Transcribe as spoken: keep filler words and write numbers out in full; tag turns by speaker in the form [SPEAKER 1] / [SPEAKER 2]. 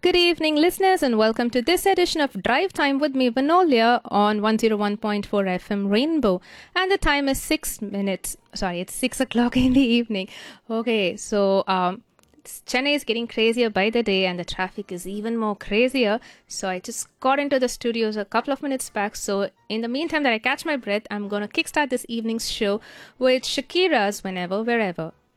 [SPEAKER 1] good evening, listeners, and welcome to this edition of Drive Time with me, Vanolia, on one oh one point four F M Rainbow. And the time is six minutes. Sorry, it's six o'clock in the evening. Okay, so um, Chennai is getting crazier by the day, and the traffic is even more crazier. So I just got into the studios a couple of minutes back. So in the meantime that I catch my breath, I'm going to kickstart this evening's show with Shakira's Whenever, Wherever.